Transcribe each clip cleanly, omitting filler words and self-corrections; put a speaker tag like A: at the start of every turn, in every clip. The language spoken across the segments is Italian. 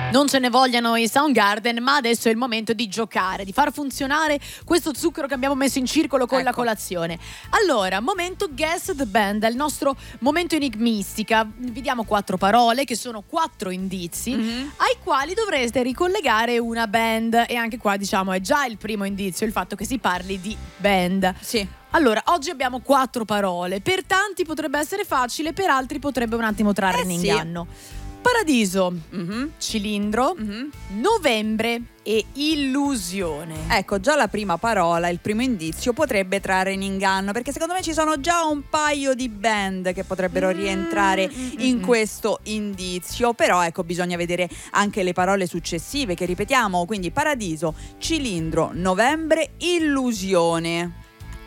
A: Non ce ne vogliano i Soundgarden, ma adesso è il momento di giocare, di far funzionare questo zucchero che abbiamo messo in circolo con la colazione. Allora, momento Guess the Band, è il nostro momento enigmistica. Vi diamo 4 parole, che sono 4 indizi, ai quali dovreste ricollegare una band. E anche qua, diciamo, è già il primo indizio, il fatto che si parli di band.
B: Sì.
A: Allora, oggi abbiamo 4 parole. Per tanti potrebbe essere facile, per altri potrebbe un attimo trarre in inganno. Paradiso, cilindro, novembre e illusione.
B: Ecco, già la prima parola, il primo indizio potrebbe trarre in inganno, perché secondo me ci sono già un paio di band che potrebbero rientrare in questo indizio. Però ecco, bisogna vedere anche le parole successive che ripetiamo, quindi paradiso, cilindro, novembre, illusione.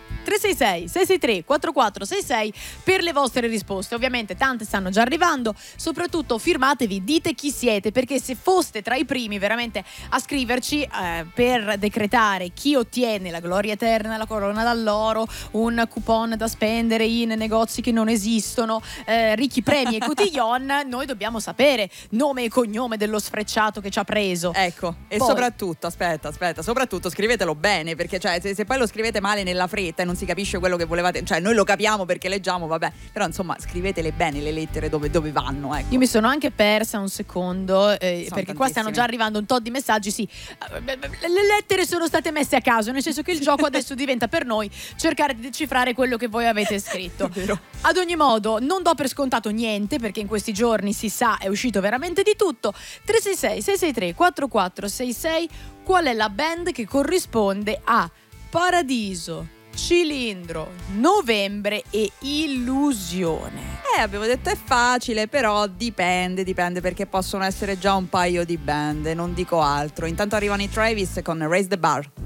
A: 366 663 4466 per le vostre risposte. Ovviamente tante stanno già arrivando, soprattutto firmatevi, dite chi siete, perché se foste tra i primi veramente a scriverci per decretare chi ottiene la gloria eterna, la corona d'alloro, un coupon da spendere in negozi che non esistono, ricchi premi e cotillon, noi dobbiamo sapere nome e cognome dello sfrecciato che ci ha preso.
B: Ecco, e poi, soprattutto, aspetta, soprattutto scrivetelo bene, perché cioè se poi lo scrivete male nella fretta e non si capisce quello che volevate, cioè noi lo capiamo perché leggiamo, vabbè, però insomma scrivetele bene le lettere dove vanno, ecco.
A: Io mi sono anche persa un secondo, perché qua stanno già arrivando un tot di messaggi. Sì, le lettere sono state messe a caso, nel senso che il gioco adesso diventa per noi cercare di decifrare quello che voi avete scritto. Ad ogni modo, non do per scontato niente, perché in questi giorni si sa è uscito veramente di tutto. 366 663 4466, qual è la band che corrisponde a Paradiso, cilindro, novembre e illusione?
B: Abbiamo detto è facile, però dipende, perché possono essere già un paio di band, non dico altro. Intanto arrivano i Travis con Raise the Bar.